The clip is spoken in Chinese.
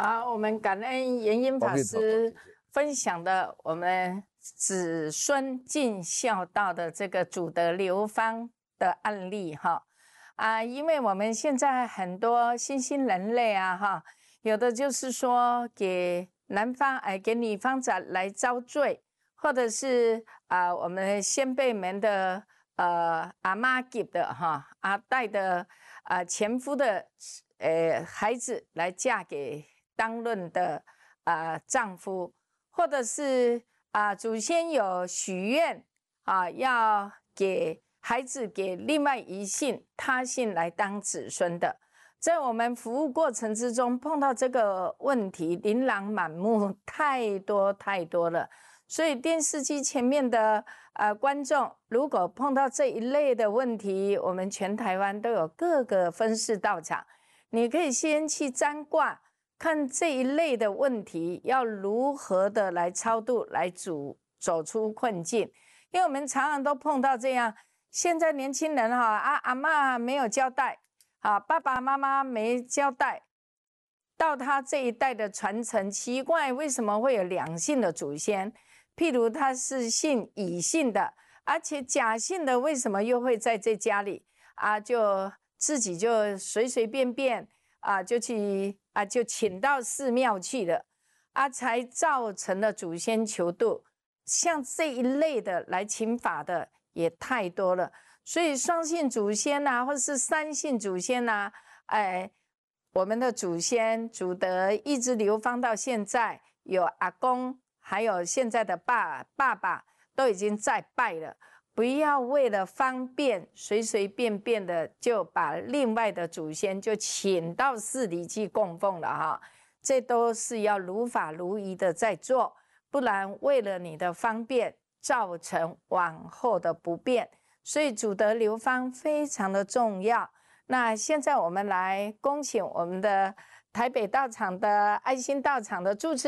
好，我们感恩延英法师分享的我们子孙尽孝道的这个祖德流芳的案例哈。因为我们现在很多新兴人类啊哈，有的就是说给男方给女方来遭罪，或者是我们先辈们的阿妈给的哈带的前夫的孩子来嫁给当论的丈夫，或者是祖先有许愿要给孩子给另外一姓他姓来当子孙的，在我们服务过程之中碰到这个问题琳琅满目，太多太多了。所以电视机前面的观众，如果碰到这一类的问题，我们全台湾都有各个分寺道场，你可以先去占卦，看这一类的问题要如何的来超度，来走出困境。因为我们常常都碰到这样，现在年轻人阿嬷没有交代爸爸妈妈没交代，到他这一代的传承，奇怪为什么会有两姓的祖先？譬如他是姓乙姓的，而且甲姓的为什么又会在这家里就自己就随随便便就去就请到寺庙去了才造成了祖先求度。像这一类的来请法的也太多了，所以双姓祖先或者是三姓祖先我们的祖先祖德一直流芳到现在，有阿公还有现在的爸爸都已经在拜了，不要为了方便随随便便的就把另外的祖先就请到寺里去供奉了这都是要如法如仪的在做，不然为了你的方便造成往后的不便，所以祖德流芳非常的重要。那现在我们来恭请我们的台北道场的爱心道场的住持